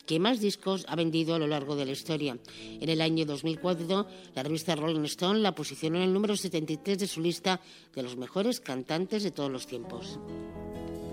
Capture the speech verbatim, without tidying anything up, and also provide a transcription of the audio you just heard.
que más discos ha vendido a lo largo de la historia. En el año dos mil cuatro, la revista Rolling Stone la posicionó en el número setenta y tres de su lista de los mejores cantantes de todos los tiempos.